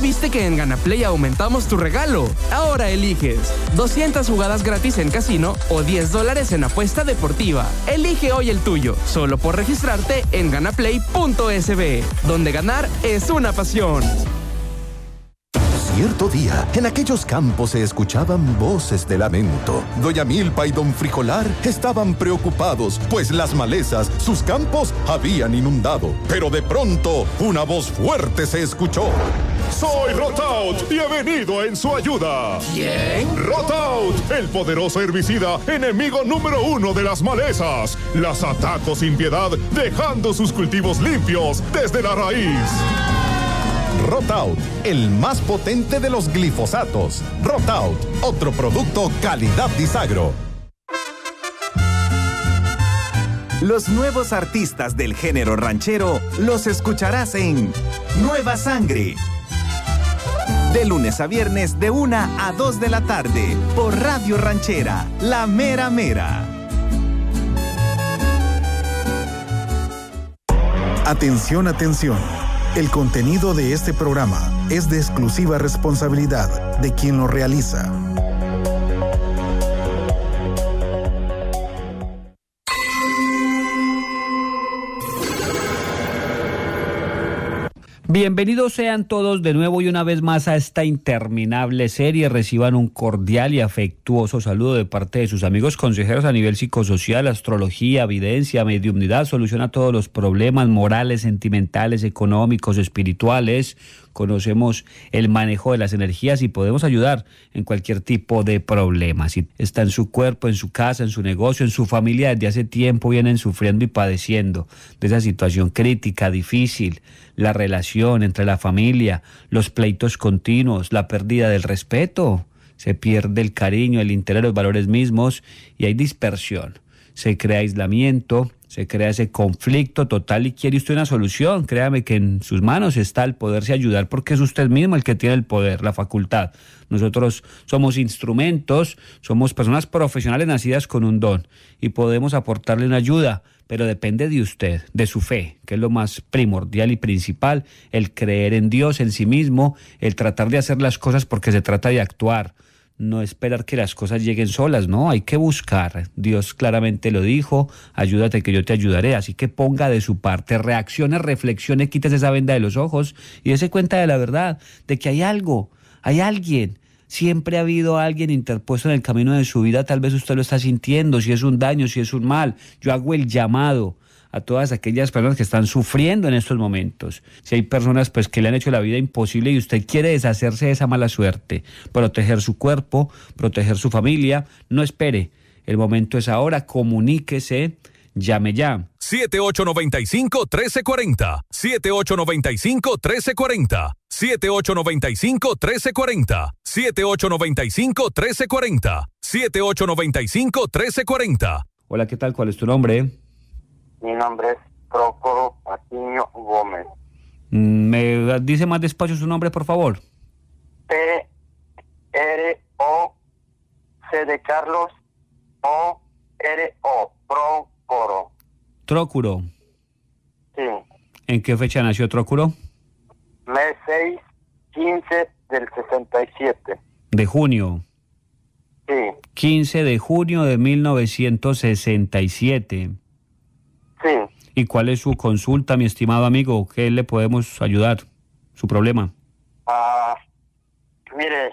viste que en Ganaplay aumentamos tu regalo? Ahora eliges 200 jugadas gratis en casino o $10 en apuesta deportiva. Elige hoy el tuyo, solo por registrarte en ganaplay.sb, donde ganar es una pasión. Cierto día, en aquellos campos se escuchaban voces de lamento. Doña Milpa y don Frijolar estaban preocupados, pues las malezas sus campos habían inundado. Pero de pronto, una voz fuerte se escuchó. ¡Soy Rotaut y he venido en su ayuda! ¿Quién? Rotaut, el poderoso herbicida, enemigo número 1 de las malezas. Las ataco sin piedad, dejando sus cultivos limpios desde la raíz. Rotaut, el más potente de los glifosatos. Rotaut, otro producto calidad Disagro. Los nuevos artistas del género ranchero los escucharás en Nueva Sangre. De lunes a viernes de 1 a 2 de la tarde por Radio Ranchera, La Mera Mera. Atención, atención. El contenido de este programa es de exclusiva responsabilidad de quien lo realiza. Bienvenidos sean todos de nuevo y una vez más a esta interminable serie. Reciban un cordial y afectuoso saludo de parte de sus amigos consejeros a nivel psicosocial, astrología, evidencia, mediumnidad, solución a todos los problemas morales, sentimentales, económicos, espirituales. Conocemos el manejo de las energías y podemos ayudar en cualquier tipo de problema. Si está en su cuerpo, en su casa, en su negocio, en su familia, desde hace tiempo vienen sufriendo y padeciendo de esa situación crítica, difícil, la relación entre la familia, los pleitos continuos, la pérdida del respeto, se pierde el cariño, el interés, los valores mismos y hay dispersión. Se crea aislamiento, se crea ese conflicto total y quiere usted una solución. Créame que en sus manos está el poderse ayudar porque es usted mismo el que tiene el poder, la facultad. Nosotros somos instrumentos, somos personas profesionales nacidas con un don y podemos aportarle una ayuda, pero depende de usted, de su fe, que es lo más primordial y principal, el creer en Dios, en sí mismo, el tratar de hacer las cosas porque se trata de actuar. No esperar que las cosas lleguen solas, no, hay que buscar. Dios claramente lo dijo, ayúdate que yo te ayudaré, así que ponga de su parte, reaccione, reflexione, quítese esa venda de los ojos y dése cuenta de la verdad, de que hay algo, hay alguien. Siempre ha habido alguien interpuesto en el camino de su vida, tal vez usted lo está sintiendo, si es un daño, si es un mal. Yo hago el llamado a todas aquellas personas que están sufriendo en estos momentos. Si hay personas pues que le han hecho la vida imposible y usted quiere deshacerse de esa mala suerte, proteger su cuerpo, proteger su familia, no espere. El momento es ahora, comuníquese, llame ya. 7895-1340, 7895-1340, 7895-1340, 7895-1340, 7895-1340. Hola, ¿qué tal? ¿Cuál es tu nombre? Mi nombre es Prócoro Patiño Gómez. ¿Me dice más despacio su nombre, por favor? P-R-O-C de Carlos O-R-O, Prócoro. Trócuro. Sí. ¿En qué fecha nació Trócuro? Mes 6/15 del 67. De junio. Sí. 15 de junio de 1967. Sí. ¿Y cuál es su consulta, mi estimado amigo? ¿Qué le podemos ayudar? ¿Su problema? Mire,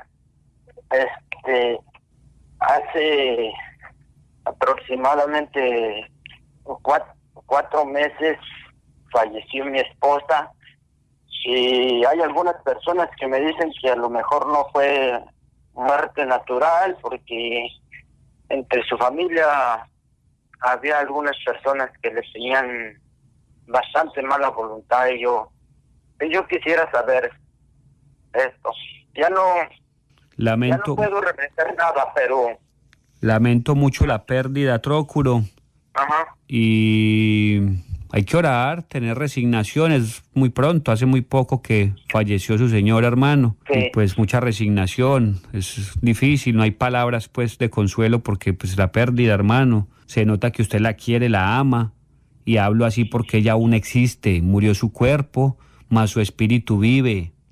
hace aproximadamente 4 meses falleció mi esposa y hay algunas personas que me dicen que a lo mejor no fue muerte natural porque entre su familia había algunas personas que le tenían bastante mala voluntad y yo quisiera saber esto. Ya no puedo representar nada, pero lamento mucho la pérdida, Trócuro. Ajá. Y hay que orar, tener resignación. Es muy pronto, hace muy poco que falleció su señor hermano. Sí. Y pues mucha resignación, es difícil, no hay palabras pues de consuelo porque pues la pérdida, hermano. Se nota que usted la quiere, la ama, y hablo así porque ella aún existe. Murió su cuerpo, mas su espíritu vive.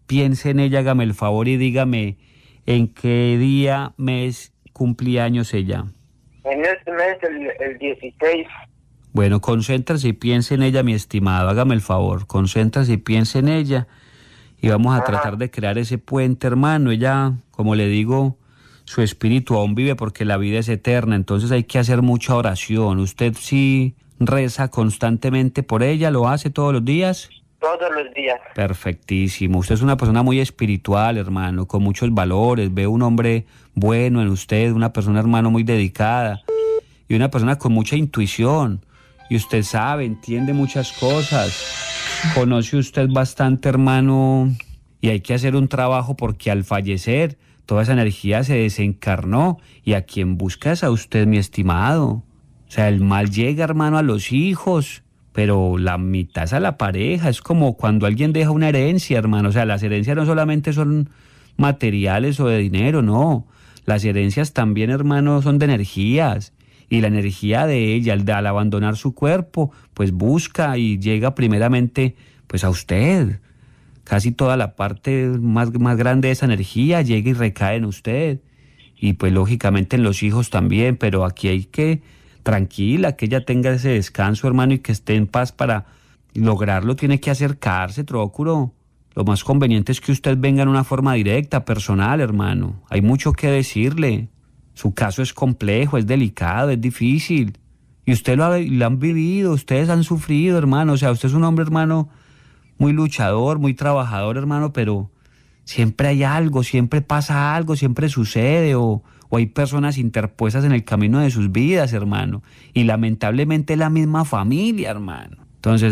piense en ella, hágame el favor y dígame en qué día, mes, cumpleaños ella. En este mes, el 16. Bueno, concéntrese y piense en ella, mi estimado, hágame el favor, concéntrese y piense en ella y vamos a tratar de crear ese puente, hermano. Ella, como le digo, su espíritu aún vive porque la vida es eterna, entonces hay que hacer mucha oración. ¿Usted sí reza constantemente por ella? ¿Lo hace todos los días? Todos los días. Perfectísimo. Usted es una persona muy espiritual, hermano, con muchos valores. Veo un hombre bueno en usted, una persona, hermano, muy dedicada y una persona con mucha intuición. Y usted sabe, entiende muchas cosas. Conoce usted bastante, hermano, y hay que hacer un trabajo porque al fallecer toda esa energía se desencarnó y a quien busca es a usted, mi estimado. O sea, el mal llega, hermano, a los hijos, pero la mitad es a la pareja. Es como cuando alguien deja una herencia, hermano. O sea, las herencias no solamente son materiales o de dinero, no. Las herencias también, hermano, son de energías. Y la energía de ella, al abandonar su cuerpo, pues busca y llega primeramente pues a usted. Casi toda la parte más grande de esa energía llega y recae en usted. Y pues lógicamente en los hijos también, pero aquí hay que, tranquila, que ella tenga ese descanso, hermano, y que esté en paz. Para lograrlo tiene que acercarse, Trócuro. Lo más conveniente es que usted venga en una forma directa, personal, hermano. Hay mucho que decirle. Su caso es complejo, es delicado, es difícil. Y usted lo han vivido, ustedes han sufrido, hermano. O sea, usted es un hombre, hermano, muy luchador, muy trabajador, hermano, pero siempre hay algo, siempre pasa algo, siempre sucede, o hay personas interpuestas en el camino de sus vidas, hermano. Y lamentablemente es la misma familia, hermano. Entonces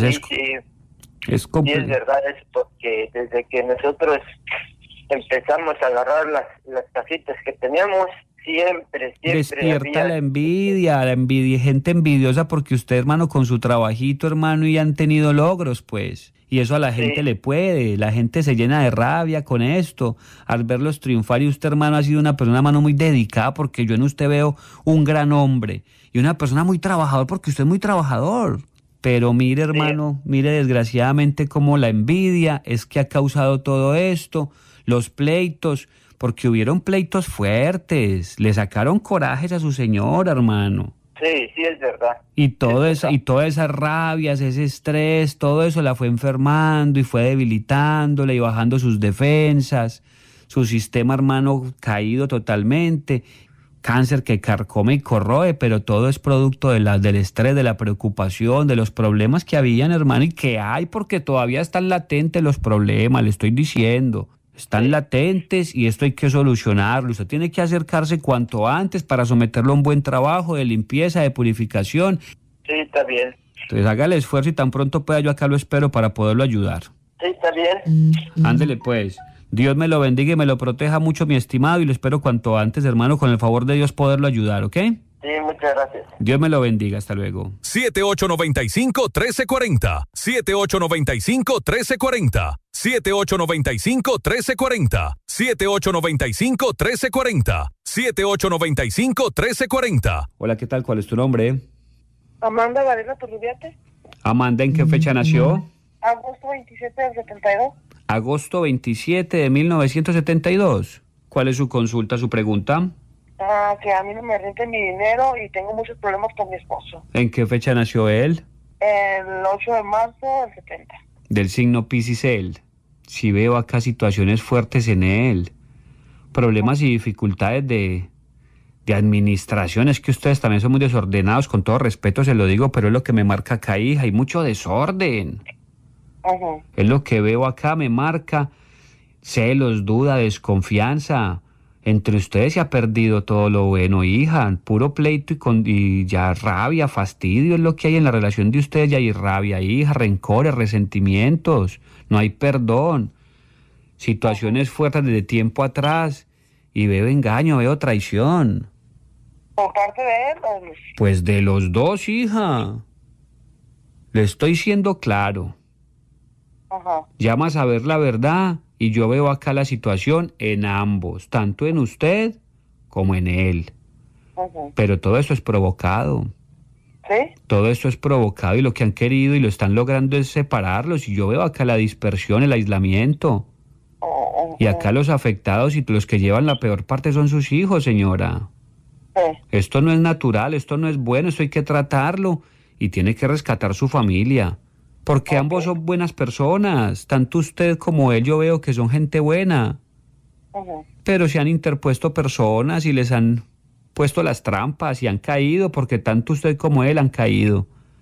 es complejo. Sí, es verdad, es porque desde que nosotros empezamos a agarrar las casitas que teníamos, siempre despierta había... la envidia, gente envidiosa porque usted, hermano, con su trabajito, hermano, y han tenido logros, pues. Y eso a la gente le puede, la gente se llena de rabia con esto, al verlos triunfar. Y usted, hermano, ha sido una persona, hermano, muy dedicada, porque yo en usted veo un gran hombre y una persona muy trabajador, porque usted es muy trabajador. Pero mire, hermano, mire desgraciadamente cómo la envidia es que ha causado todo esto, los pleitos, porque hubieron pleitos fuertes, le sacaron corajes a su señora, hermano. Sí, es verdad. Y todas esas rabias, ese estrés, todo eso la fue enfermando y fue debilitándola y bajando sus defensas, su sistema, hermano, caído totalmente, cáncer que carcome y corroe, pero todo es producto del estrés, de la preocupación, de los problemas que habían, hermano, y que hay, porque todavía están latentes los problemas, le estoy diciendo. Están latentes y esto hay que solucionarlo. Usted tiene que acercarse cuanto antes para someterlo a un buen trabajo de limpieza, de purificación. Sí, está bien. Entonces haga el esfuerzo y tan pronto pueda, yo acá lo espero para poderlo ayudar. Sí, está bien. Ándele pues. Dios me lo bendiga y me lo proteja mucho, mi estimado, y lo espero cuanto antes, hermano, con el favor de Dios poderlo ayudar, ¿ok? Sí, muchas gracias. Dios me lo bendiga, hasta luego. 7895-1340. 7895-1340. 7895-1340. 7895-1340. 7895-1340. Hola, ¿qué tal? ¿Cuál es tu nombre? Amanda Varela Turrubiate. Amanda, ¿en qué fecha nació? Agosto 27 del 72. Agosto 27 de 1972. ¿Cuál es su consulta, su pregunta? Que a mí no me rinde mi dinero y tengo muchos problemas con mi esposo. ¿En qué fecha nació él? El 8 de marzo del 70. Del signo Piscis él. Sí veo acá situaciones fuertes en él. Problemas y dificultades de administración. Es que ustedes también son muy desordenados, con todo respeto se lo digo, pero es lo que me marca acá, hija. Hay mucho desorden. Es lo que veo acá, me marca celos, duda, desconfianza. Entre ustedes se ha perdido todo lo bueno, hija. Puro pleito y ya rabia, fastidio es lo que hay en la relación de ustedes. Ya hay rabia, hija, rencores, resentimientos. No hay perdón. Situaciones fuertes desde tiempo atrás. Y veo engaño, veo traición. ¿Por parte de él o...? Pues de los dos, hija. Le estoy siendo claro. Llamas a ver la verdad y yo veo acá la situación en ambos, tanto en usted como en él. Pero todo eso es provocado. ¿Sí? Todo esto es provocado y lo que han querido y lo están logrando es separarlos. Y yo veo acá la dispersión, el aislamiento. Y acá los afectados y los que llevan la peor parte son sus hijos, señora. Esto no es natural, esto no es bueno, esto hay que tratarlo y tiene que rescatar su familia. Porque ambos son buenas personas, tanto usted como él yo veo que son gente buena. Pero se han interpuesto personas y les han puesto las trampas y han caído porque tanto usted como él han caído.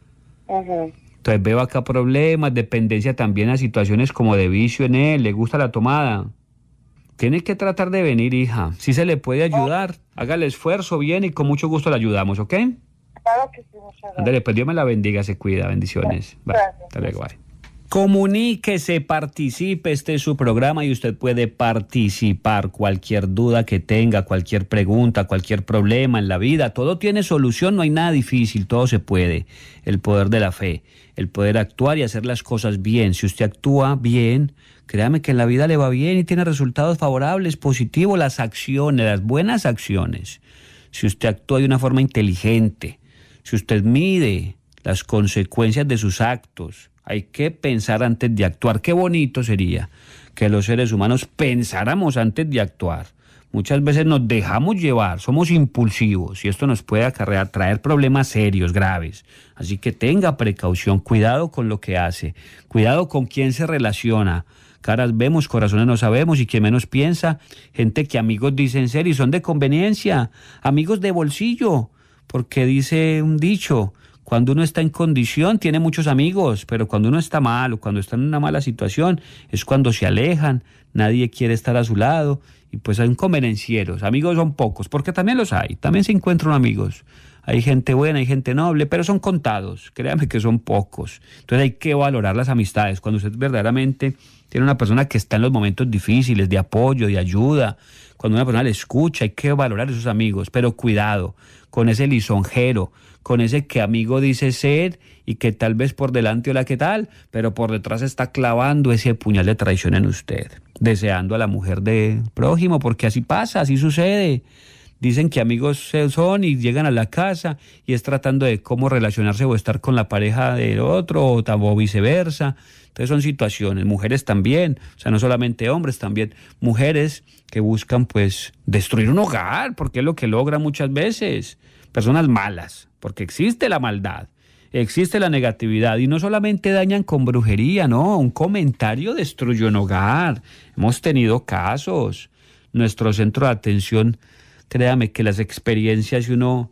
Entonces veo acá problemas, dependencia también a situaciones como de vicio en él, le gusta la tomada. Tiene que tratar de venir, hija. Si se le puede ayudar, haga el esfuerzo bien y con mucho gusto le ayudamos, ¿ok? Claro que sí, muchas gracias. Ándale, pues Dios me la bendiga, se cuida, bendiciones. Gracias. Hasta luego, bye. Comuníquese, participe, este es su programa y usted puede participar. Cualquier duda que tenga, cualquier pregunta, cualquier problema en la vida, todo tiene solución, no hay nada difícil, todo se puede. El poder de la fe, el poder actuar y hacer las cosas bien. Si usted actúa bien, créame que en la vida le va bien y tiene resultados favorables, positivos, las acciones, las buenas acciones. Si usted actúa de una forma inteligente, si usted mide las consecuencias de sus actos, hay que pensar antes de actuar. Qué bonito sería que los seres humanos pensáramos antes de actuar. Muchas veces nos dejamos llevar, somos impulsivos y esto nos puede traer problemas serios, graves. Así que tenga precaución, cuidado con lo que hace, cuidado con quién se relaciona. Caras vemos, corazones no sabemos y quien menos piensa, gente que amigos dicen ser y son de conveniencia, amigos de bolsillo, porque dice un dicho, cuando uno está en condición tiene muchos amigos, pero cuando uno está mal o cuando está en una mala situación es cuando se alejan, nadie quiere estar a su lado y pues hay convenencieros, amigos son pocos, porque también los hay, también se encuentran amigos. Hay gente buena, hay gente noble, pero son contados, créame que son pocos. Entonces hay que valorar las amistades. Cuando usted verdaderamente tiene una persona que está en los momentos difíciles, de apoyo, de ayuda, cuando una persona le escucha, hay que valorar a esos amigos. Pero cuidado con ese lisonjero, con ese que amigo dice ser y que tal vez por delante hola qué tal, pero por detrás está clavando ese puñal de traición en usted, deseando a la mujer del prójimo, porque así pasa, así sucede. Dicen que amigos son y llegan a la casa y es tratando de cómo relacionarse o estar con la pareja del otro o viceversa. Entonces son situaciones, mujeres también, o sea, no solamente hombres, también mujeres que buscan pues destruir un hogar, porque es lo que logran muchas veces. Personas malas, porque existe la maldad, existe la negatividad y no solamente dañan con brujería, no, un comentario destruye un hogar. Hemos tenido casos, nuestro centro de atención. Créame que las experiencias y uno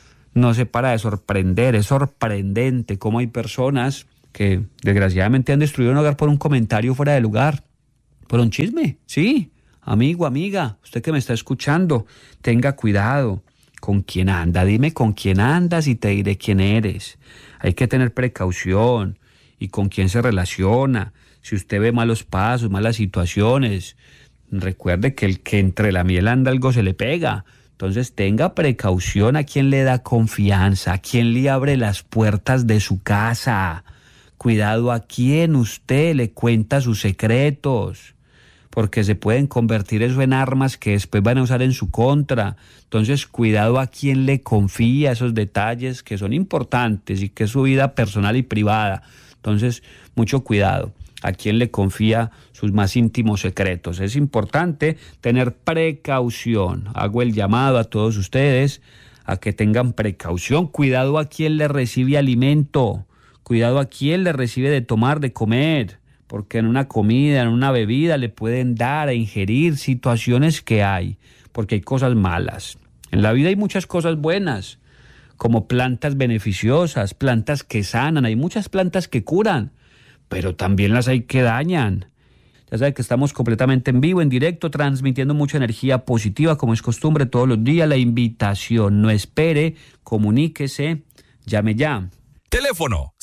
no se para de sorprender, es sorprendente cómo hay personas que desgraciadamente han destruido un hogar por un comentario fuera de lugar, por un chisme, sí, amigo, amiga, usted que me está escuchando, tenga cuidado con quién anda, dime con quién andas y te diré quién eres, hay que tener precaución y con quién se relaciona, si usted ve malos pasos, malas situaciones. Recuerde que el que entre la miel anda algo se le pega. Entonces tenga precaución a quien le da confianza, a quien le abre las puertas de su casa. Cuidado a quien usted le cuenta sus secretos, porque se pueden convertir eso en armas que después van a usar en su contra. Entonces cuidado a quien le confía esos detalles que son importantes y que es su vida personal y privada. Entonces mucho cuidado a quien le confía sus más íntimos secretos. Es importante tener precaución. Hago el llamado a todos ustedes a que tengan precaución. Cuidado a quien le recibe alimento. Cuidado a quien le recibe de tomar, de comer. Porque en una comida, en una bebida le pueden dar a ingerir situaciones que hay. Porque hay cosas malas. En la vida hay muchas cosas buenas, como plantas beneficiosas, plantas que sanan. Hay muchas plantas que curan, pero también las hay que dañan. Ya sabe que estamos completamente en vivo, en directo, transmitiendo mucha energía positiva, como es costumbre todos los días. La invitación, no espere, comuníquese, llame ya. Teléfono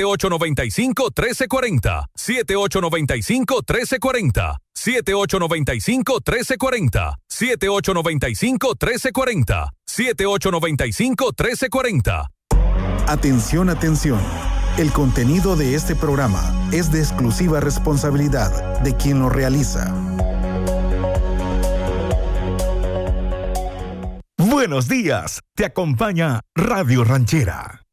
7895-1340, 7895-1340, 7895-1340, 7895-1340, 7895-1340. Atención, atención. El contenido de este programa es de exclusiva responsabilidad de quien lo realiza. Buenos días, te acompaña Radio Ranchera.